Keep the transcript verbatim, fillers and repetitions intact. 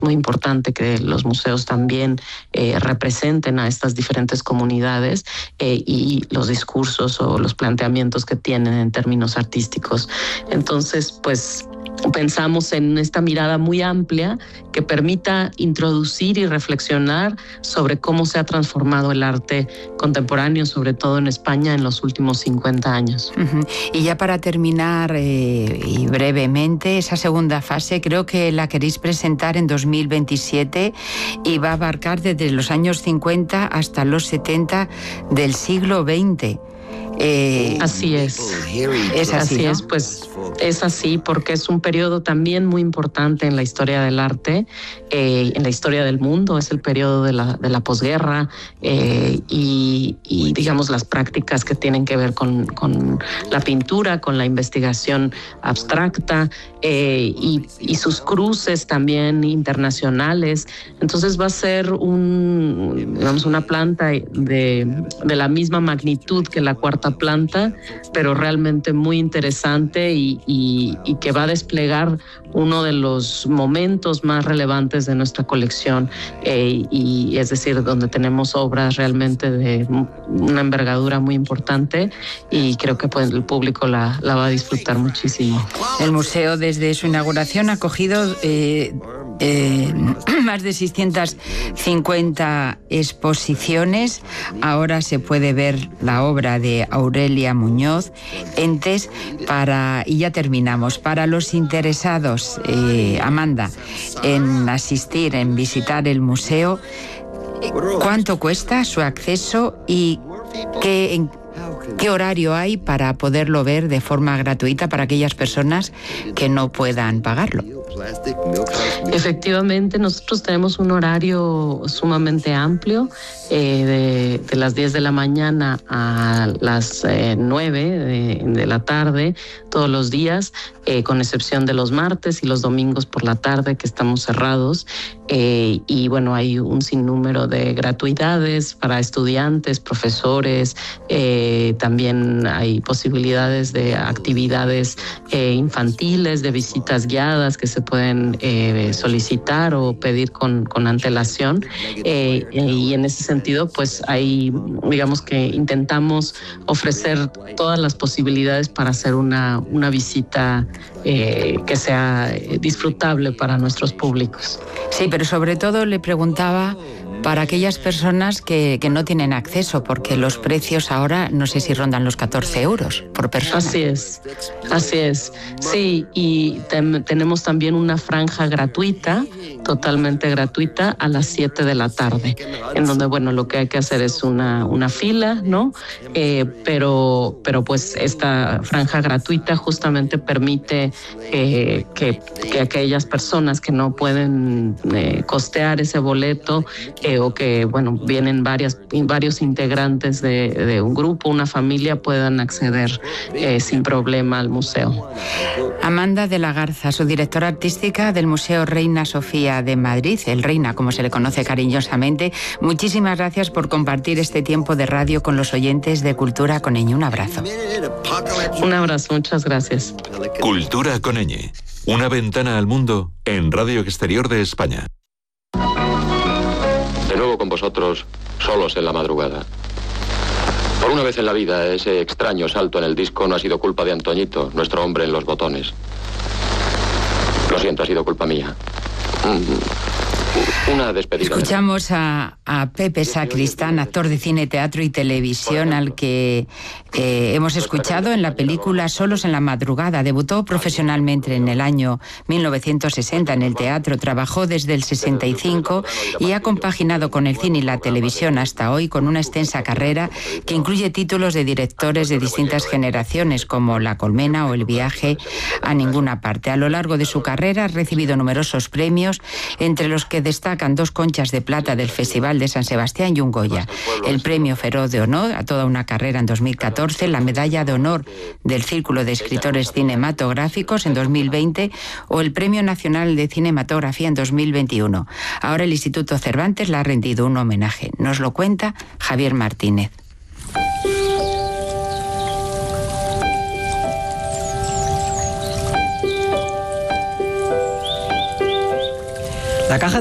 muy importante que los museos también eh, representen a estas diferentes comunidades eh, y los discursos o los planteamientos que tienen en términos artísticos. Entonces, pues pensamos en esta mirada muy amplia que permita introducir y reflexionar sobre cómo se ha transformado el arte contemporáneo, sobre todo en España, en los últimos cincuenta años. Uh-huh. Y ya para terminar, eh, y brevemente, esa segunda fase creo que la queréis presentar en dos mil veintisiete y va a abarcar desde los años cincuenta hasta los setenta del siglo veinte. Eh, así es. Es así, así ¿no? es, pues es así porque es un periodo también muy importante en la historia del arte, eh, en la historia del mundo. Es el periodo de la, de la posguerra eh, y, y digamos las prácticas que tienen que ver con, con la pintura, con la investigación abstracta eh, y, y sus cruces también internacionales. Entonces va a ser un, digamos, una planta de, de la misma magnitud que la cuarta planta, pero realmente muy interesante y, y, y que va a desplegar uno de los momentos más relevantes de nuestra colección eh, y es decir, donde tenemos obras realmente de una envergadura muy importante y creo que pues, el público la, la va a disfrutar muchísimo. El museo desde su inauguración ha acogido eh, eh, más de seiscientas cincuenta exposiciones. Ahora se puede ver la obra de Aurelia Muñoz, Entes, para, y ya terminamos. Para los interesados, eh, Amanda, en asistir, en visitar el museo, ¿cuánto cuesta su acceso y qué, en, qué horario hay para poderlo ver de forma gratuita para aquellas personas que no puedan pagarlo? Efectivamente, nosotros tenemos un horario sumamente amplio, eh, de, de las diez de la mañana a las eh, nueve de, de la tarde, todos los días, eh, con excepción de los martes y los domingos por la tarde que estamos cerrados. Eh, y bueno, hay un sinnúmero de gratuidades para estudiantes, profesores, eh, también hay posibilidades de actividades eh, infantiles, de visitas guiadas que se pueden eh, solicitar o pedir con, con antelación eh, y en ese sentido pues ahí digamos que intentamos ofrecer todas las posibilidades para hacer una, una visita eh, que sea disfrutable para nuestros públicos. Sí, pero sobre todo le preguntaba para aquellas personas que, que no tienen acceso, porque los precios ahora no sé si rondan los catorce euros por persona. Así es, así es. Sí, y te, tenemos también una franja gratuita, totalmente gratuita, a las siete de la tarde, en donde, bueno, lo que hay que hacer es una, una fila, ¿no? Eh, pero, pero pues esta franja gratuita justamente permite eh, que, que aquellas personas que no pueden eh, costear ese boleto eh, o que, bueno, vienen varias, varios integrantes de, de un grupo, una familia, puedan acceder eh, sin problema al museo. Amanda de la Garza, su directora artística del Museo Reina Sofía de Madrid, el Reina, como se le conoce cariñosamente. Muchísimas gracias por compartir este tiempo de radio con los oyentes de Cultura con Ñ. Un abrazo. Un abrazo, muchas gracias. Cultura con Ñ, una ventana al mundo en Radio Exterior de España. De nuevo con vosotros, solos en la madrugada. Por una vez en la vida, ese extraño salto en el disco no ha sido culpa de Antoñito, nuestro hombre en los botones. Lo siento, ha sido culpa mía. Una despedida. Escuchamos a, a Pepe Sacristán, actor de cine, teatro y televisión, al que eh, hemos escuchado en la película Solos en la madrugada. Debutó profesionalmente en el año mil novecientos sesenta en el teatro, trabajó desde el sesenta y cinco y ha compaginado con el cine y la televisión hasta hoy con una extensa carrera que incluye títulos de directores de distintas generaciones como La Colmena o El viaje a ninguna parte. A lo largo de su carrera ha recibido numerosos premios, entre los que destacan dos Conchas de Plata del Festival de San Sebastián y un Goya, el Premio Feroz de Honor a toda una carrera en dos mil catorce, la Medalla de Honor del Círculo de Escritores Cinematográficos en dos mil veinte o el Premio Nacional de Cinematografía en dos mil veintiuno. Ahora el Instituto Cervantes le ha rendido un homenaje. Nos lo cuenta Javier Martínez. La caja